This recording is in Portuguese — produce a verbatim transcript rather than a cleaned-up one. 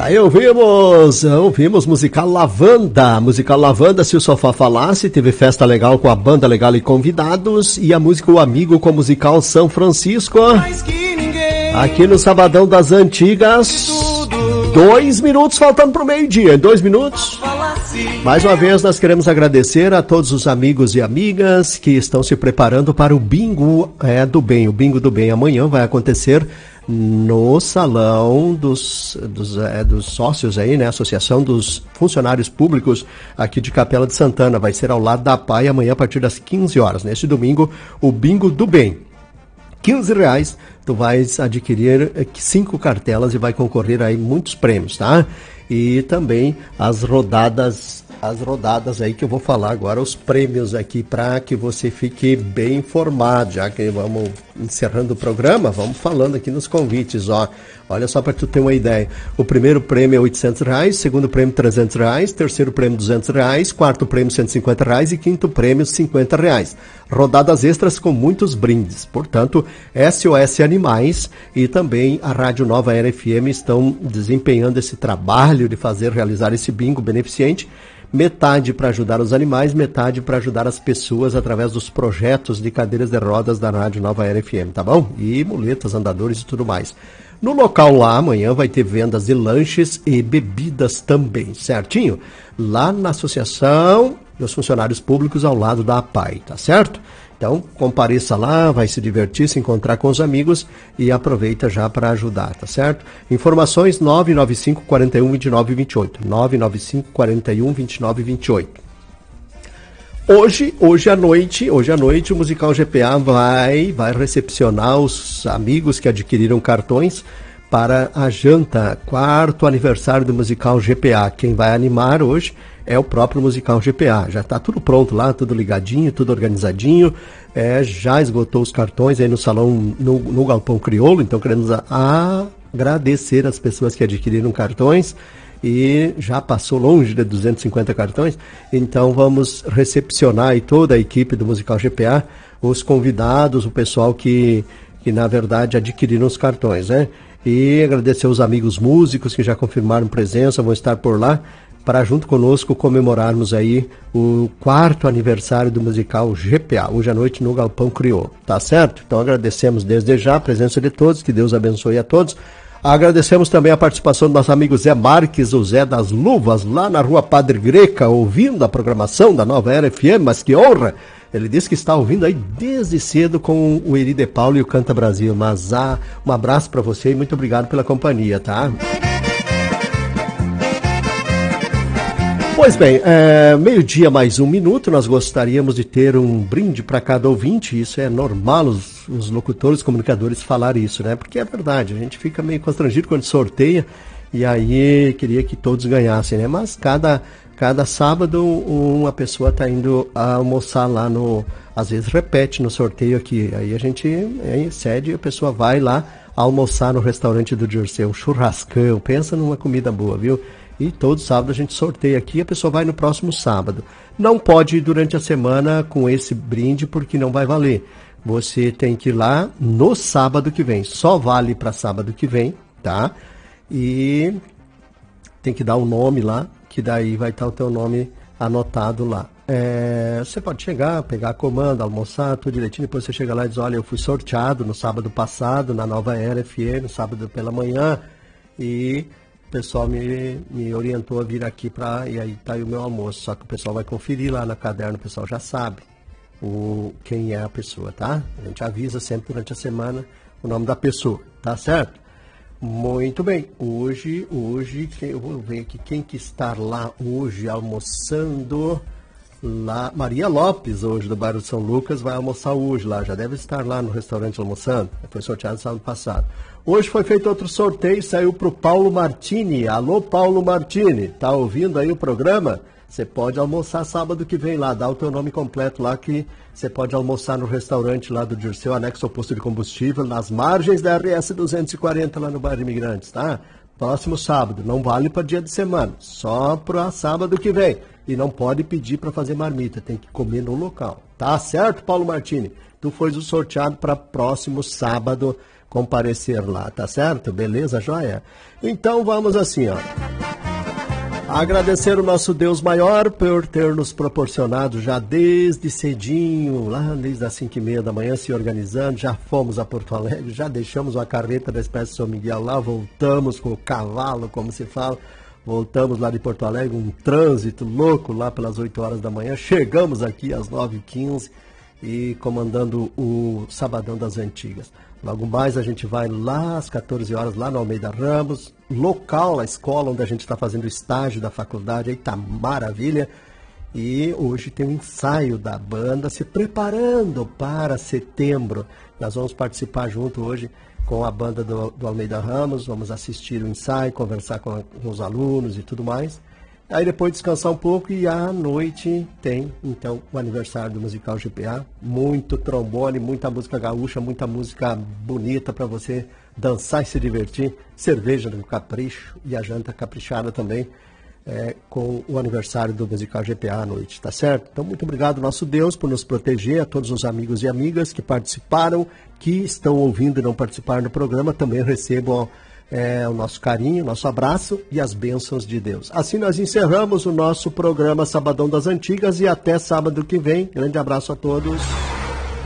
Aí ouvimos, ouvimos musical Lavanda, musical Lavanda, Se o Sofá Falasse, teve festa legal com a banda legal e convidados, e a música O Amigo com o musical São Francisco, aqui no Sabadão das Antigas, dois minutos faltando pro meio-dia, dois minutos. Mais uma vez nós queremos agradecer a todos os amigos e amigas que estão se preparando para o Bingo é, do Bem, o Bingo do Bem amanhã vai acontecer no salão dos, dos, é, dos sócios aí, né? Associação dos Funcionários Públicos aqui de Capela de Santana. Vai ser ao lado da P A I amanhã a partir das quinze horas. Neste domingo, o Bingo do Bem. quinze reais, tu vais adquirir cinco cartelas e vai concorrer aí muitos prêmios, tá? E também as rodadas, as rodadas aí que eu vou falar agora, os prêmios aqui para que você fique bem informado, já que vamos encerrando o programa, vamos falando aqui nos convites, ó. Olha só para tu ter uma ideia. O primeiro prêmio é oitocentos reais, segundo prêmio trezentos reais, terceiro prêmio duzentos reais, quarto prêmio cento e cinquenta reais e quinto prêmio cinquenta reais. Rodadas extras com muitos brindes. Portanto, S O S Animais e também a Rádio Nova Era F M estão desempenhando esse trabalho de fazer, realizar esse bingo beneficente. Metade para ajudar os animais, metade para ajudar as pessoas através dos projetos de cadeiras de rodas da Rádio Nova Era F M, tá bom? E muletas, andadores e tudo mais. No local lá, amanhã vai ter vendas de lanches e bebidas também, certinho? Lá na Associação dos Funcionários Públicos, ao lado da A P A I, tá certo? Então, compareça lá, vai se divertir, se encontrar com os amigos e aproveita já para ajudar, tá certo? Informações nove nove cinco, quatro um, dois nove dois oito, nove nove cinco, quatro um, dois nove dois oito. Hoje, hoje à noite, hoje à noite o Musical G P A vai, vai recepcionar os amigos que adquiriram cartões para a janta, quarto aniversário do Musical G P A. Quem vai animar hoje é o próprio Musical G P A. Já está tudo pronto lá, tudo ligadinho, tudo organizadinho. É, já esgotou os cartões aí no salão, no, no Galpão Crioulo. Então queremos a, a agradecer as pessoas que adquiriram cartões. E já passou longe de duzentos e cinquenta cartões, então vamos recepcionar aí toda a equipe do Musical G P A, os convidados, o pessoal que, que na verdade adquiriram os cartões, né? E agradecer aos amigos músicos que já confirmaram presença, vão estar por lá, para junto conosco comemorarmos aí o quarto aniversário do Musical G P A, hoje à noite no Galpão Crioulo, tá certo? Então agradecemos desde já a presença de todos, que Deus abençoe a todos. Agradecemos também a participação do nosso amigo Zé Marques, o Zé das Luvas, lá na Rua Padre Greca, ouvindo a programação da Nova Era F M, mas que honra! Ele disse que está ouvindo aí desde cedo com o Eri de Paulo e o Canta Brasil, mas ah, um abraço para você e muito obrigado pela companhia, tá? Pois bem, é, meio-dia mais um minuto, nós gostaríamos de ter um brinde para cada ouvinte, isso é normal, os, os locutores, comunicadores falarem isso, né? Porque é verdade, a gente fica meio constrangido quando sorteia e aí queria que todos ganhassem, né? Mas cada, cada sábado uma pessoa está indo almoçar lá no... Às vezes repete no sorteio aqui, aí a gente é, cede e a pessoa vai lá almoçar no restaurante do Dirceu, um churrascão, pensa numa comida boa, viu? E todo sábado a gente sorteia aqui, a pessoa vai no próximo sábado. Não pode ir durante a semana com esse brinde porque não vai valer. Você tem que ir lá no sábado que vem. Só vale para sábado que vem, tá? E tem que dar o um nome lá, que daí vai estar o teu nome anotado lá. É, você pode chegar, pegar a comanda, almoçar, tudo direitinho, depois você chega lá e diz, olha, eu fui sorteado no sábado passado, na Nova Era F M, no sábado pela manhã, e... o pessoal me, me orientou a vir aqui para e aí tá aí o meu almoço, só que o pessoal vai conferir lá no caderno, o pessoal já sabe o, quem é a pessoa, tá? A gente avisa sempre durante a semana o nome da pessoa, tá certo? Muito bem, hoje, hoje, eu vou ver aqui quem que está lá hoje almoçando lá, Maria Lopes, hoje do bairro São Lucas, vai almoçar hoje lá, já deve estar lá no restaurante almoçando, foi sorteado sábado passado. Hoje foi feito outro sorteio, saiu para o Paulo Martini. Alô, Paulo Martini, tá ouvindo aí o programa? Você pode almoçar sábado que vem lá, dá o teu nome completo lá que você pode almoçar no restaurante lá do Dirceu, anexo ao posto de combustível, nas margens da R S duzentos e quarenta lá no bairro Imigrantes, tá? Próximo sábado, não vale para dia de semana, só para sábado que vem. E não pode pedir para fazer marmita, tem que comer no local. Tá certo, Paulo Martini? Tu foi o sorteado para próximo sábado comparecer lá, tá certo? Beleza, joia? Então vamos assim, ó. Agradecer o nosso Deus maior por ter nos proporcionado já desde cedinho, lá desde as cinco e meia da manhã, se organizando, já fomos a Porto Alegre, já deixamos a carreta da Espécie São Miguel lá, voltamos com o cavalo, como se fala, voltamos lá de Porto Alegre, um trânsito louco lá pelas oito horas da manhã, chegamos aqui às nove e quinze e comandando o Sabadão das Antigas. Logo mais a gente vai lá às quatorze horas, lá no Almeida Ramos, local, a escola onde a gente está fazendo o estágio da faculdade, aí tá maravilha. E hoje tem um ensaio da banda se preparando para setembro. Nós vamos participar junto hoje com a banda do, do Almeida Ramos, vamos assistir o ensaio, conversar com, com os alunos e tudo mais. Aí depois descansar um pouco e à noite tem, então, o aniversário do Musical G P A. Muito trombone, muita música gaúcha, muita música bonita para você dançar e se divertir. Cerveja no capricho e a janta caprichada também é, com o aniversário do Musical G P A à noite, tá certo? Então, muito obrigado, nosso Deus, por nos proteger, a todos os amigos e amigas que participaram, que estão ouvindo e não participaram do programa, também recebam É, o nosso carinho, o nosso abraço e as bênçãos de Deus. Assim nós encerramos o nosso programa Sabadão das Antigas e até sábado que vem. Grande abraço a todos.